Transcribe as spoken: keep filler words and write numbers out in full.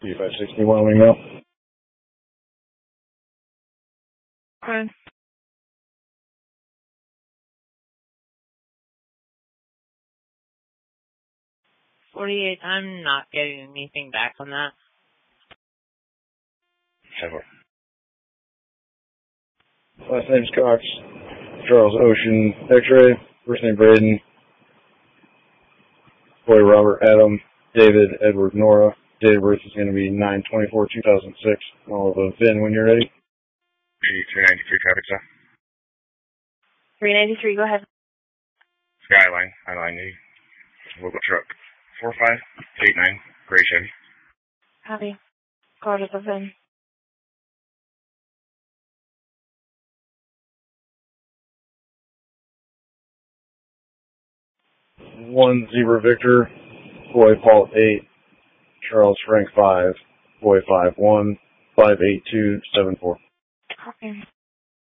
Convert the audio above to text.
D five sixty Wyoming now. Okay. forty-eight, I'm not getting anything back on that. Ever. Last name's Cox. Charles Ocean X-ray. First name Braden. Boy Robert Adam. David Edward Nora. Date of birth is going to be nine twenty-four two thousand six. All of the V I N when you're ready. three ninety-three traffic stop. three ninety-three, go ahead. Skyline, Highline E. Local truck. four five eight nine, gray Chevy. Copy. Go to the V I N. One Zebra Victor. Boy Paul eight. Charles Frank five. Boy five one. five eight two seven four.